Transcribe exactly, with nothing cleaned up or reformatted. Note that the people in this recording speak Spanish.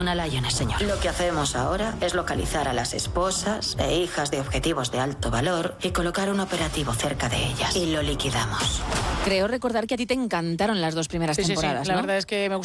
Una Lioness, señor. Lo que hacemos ahora es localizar a las esposas e hijas de objetivos de alto valor y colocar un operativo cerca de ellas. Y lo liquidamos. Creo recordar que a ti te encantaron las dos primeras Sí, sí, sí. temporadas, La ¿no? verdad es que me